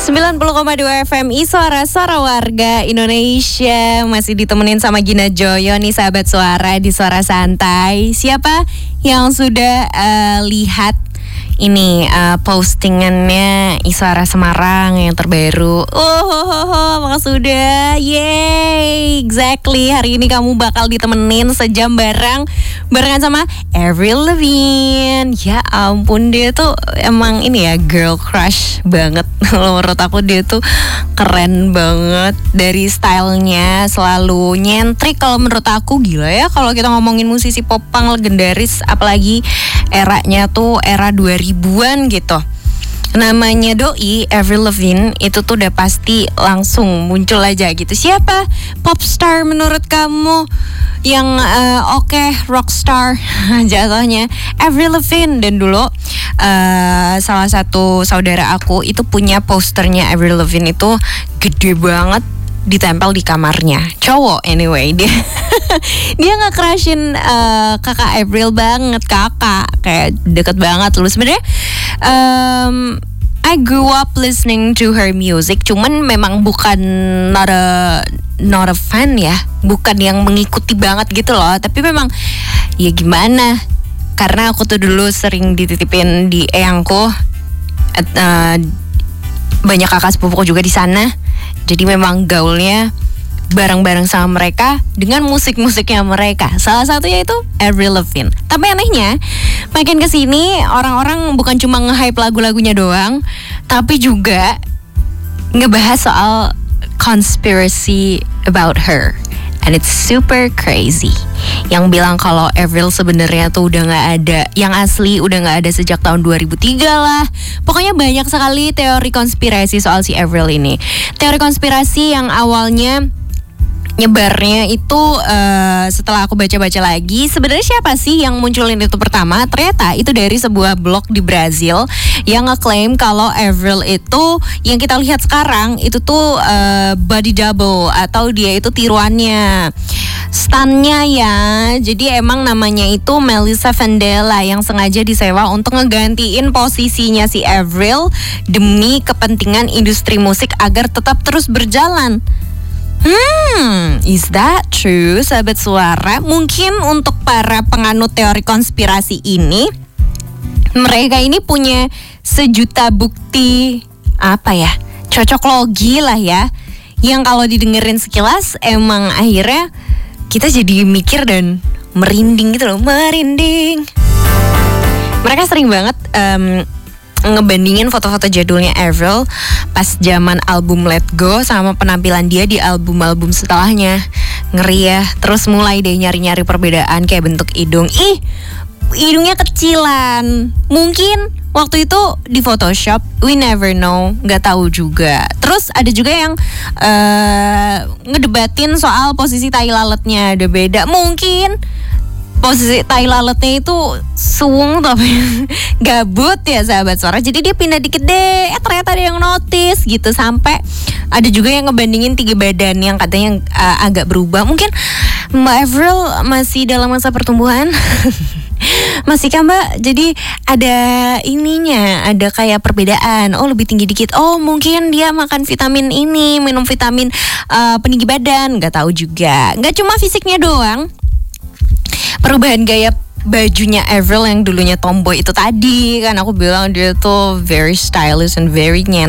90,2 FM Suara Warga Indonesia. Masih ditemenin sama Gina Joyo nih sahabat suara di Suara Santai. Siapa yang sudah lihat ini postingannya Iswara Semarang yang terbaru? Maka sudah, yay, exactly. Hari ini kamu bakal ditemenin sejam barengan sama Avril Lavigne. Ya ampun, dia tuh emang ini ya, girl crush banget. Menurut aku dia tuh keren banget. Dari stylenya selalu nyentrik. Kalau menurut aku gila ya, kalau kita ngomongin musisi popang legendaris, apalagi eranya tuh era 2000-an gitu. Namanya doi Avril Lavigne itu tuh udah pasti langsung muncul aja gitu. Siapa popstar menurut kamu yang oke, rockstar jatuhnya? Avril Lavigne. Dan dulu salah satu saudara aku itu punya posternya Avril Lavigne, itu gede banget, ditempel di kamarnya. Cowok anyway, dia dia nge-crushin kakak Avril banget, kakak kayak deket banget loh sebenarnya. I grew up listening to her music, cuman memang bukan not a fan ya, bukan yang mengikuti banget gitu loh. Tapi memang ya gimana, karena aku tuh dulu sering dititipin di eyangku, banyak kakak sepupuku juga di sana. Jadi memang gaulnya bareng-bareng sama mereka dengan musik-musiknya mereka. Salah satunya itu Avril Lavigne. Tapi anehnya, makin kesini orang-orang bukan cuma nge-hype lagu-lagunya doang, tapi juga ngebahas soal conspiracy about her. And it's super crazy. Yang bilang kalau Avril sebenarnya tuh udah gak ada, yang asli udah gak ada sejak tahun 2003 lah. Pokoknya banyak sekali teori konspirasi soal si Avril ini. Teori konspirasi yang awalnya nyebarnya itu setelah aku baca-baca lagi, sebenarnya siapa sih yang munculin itu pertama? Ternyata itu dari sebuah blog di Brazil yang ngeklaim kalau Avril itu yang kita lihat sekarang itu tuh body double, atau dia itu tiruannya, stunnya ya. Jadi emang namanya itu Melissa Vandella yang sengaja disewa untuk ngegantiin posisinya si Avril demi kepentingan industri musik agar tetap terus berjalan. Is that true, sahabat suara? Mungkin untuk para penganut teori konspirasi ini, mereka ini punya sejuta bukti apa ya, cocok logi lah ya, yang kalau didengerin sekilas emang akhirnya kita jadi mikir dan merinding gitu loh, merinding. Mereka sering banget ngebandingin foto-foto jadulnya Avril pas zaman album Let Go sama penampilan dia di album-album setelahnya. Ngeri ya. Terus mulai deh nyari-nyari perbedaan kayak bentuk hidung. Hidungnya kecilan. Mungkin waktu itu di Photoshop, we never know, nggak tahu juga. Terus ada juga yang ngedebatin soal posisi tai lalatnya ada beda. Mungkin posisi tai lalatnya itu suwung tapi gabut ya sahabat suara. Jadi dia pindah dikit deh, ternyata ada yang notice gitu. Sampai ada juga yang ngebandingin 3 badan yang katanya agak berubah. Mungkin Mbak Avril masih dalam masa pertumbuhan. Masih kan Mbak? Jadi ada ininya, ada kayak perbedaan. Oh lebih tinggi dikit. Oh mungkin dia makan vitamin ini, minum vitamin peninggi badan. Gak tahu juga. Gak cuma fisiknya doang, perubahan gaya bajunya Avril yang dulunya tomboy itu tadi kan aku bilang dia tuh very stylish and very